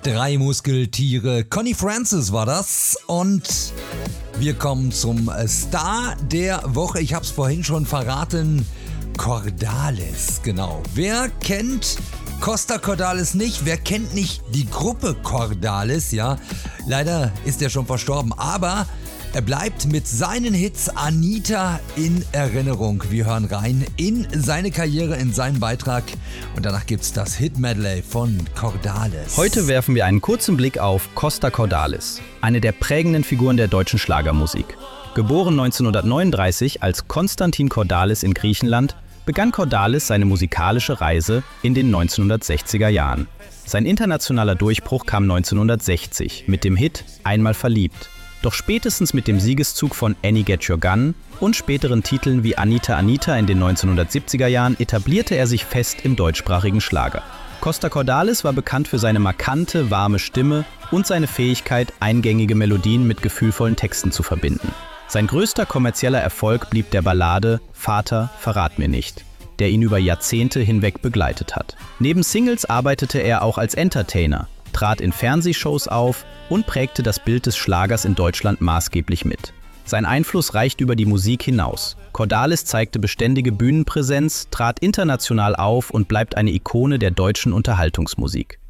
Drei Muskeltiere. Connie Francis war das. Und wir kommen zum Star der Woche. Ich habe es vorhin schon verraten. Cordalis, genau. Wer kennt Costa Cordalis nicht? Wer kennt nicht die Gruppe Cordalis? Ja, leider ist er schon verstorben, aber er bleibt mit seinen Hits Anita in Erinnerung. Wir hören rein in seine Karriere, in seinen Beitrag und danach gibt's das Hit-Medley von Cordalis. Heute werfen wir einen kurzen Blick auf Costa Cordalis, eine der prägenden Figuren der deutschen Schlagermusik. Geboren 1939 als Konstantin Cordalis in Griechenland, begann Cordalis seine musikalische Reise in den 1960er Jahren. Sein internationaler Durchbruch kam 1960 mit dem Hit Einmal verliebt. Doch spätestens mit dem Siegeszug von Annie Get Your Gun und späteren Titeln wie Anita Anita in den 1970er Jahren etablierte er sich fest im deutschsprachigen Schlager. Costa Cordalis war bekannt für seine markante, warme Stimme und seine Fähigkeit, eingängige Melodien mit gefühlvollen Texten zu verbinden. Sein größter kommerzieller Erfolg blieb der Ballade Vater, verrat mir nicht, der ihn über Jahrzehnte hinweg begleitet hat. Neben Singles arbeitete er auch als Entertainer, trat in Fernsehshows auf und prägte das Bild des Schlagers in Deutschland maßgeblich mit. Sein Einfluss reicht über die Musik hinaus. Cordalis zeigte beständige Bühnenpräsenz, trat international auf und bleibt eine Ikone der deutschen Unterhaltungsmusik.